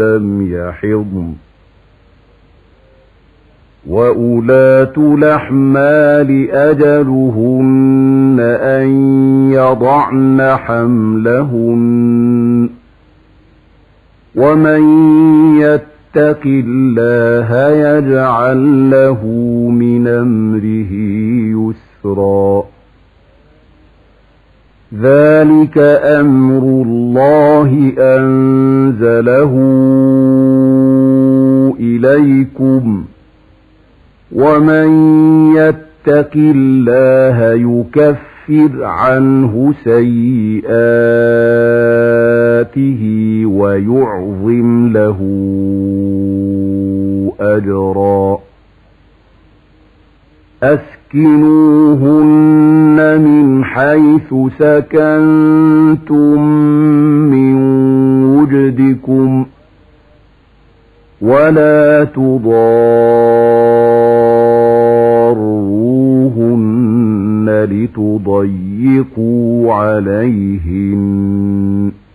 ولم يحضن وأولاة الأحمال أجلهن أن يضعن حملهن ومن يتق الله يجعل له من أمره يسرا ذلك أمر الله أنزله إليكم ومن يتق الله يكفر عنه سيئاته ويعظم له أجرا أسكنوهن من حيث سكنتم من وجدكم ولا تضاروهن لتضيقوا عليهن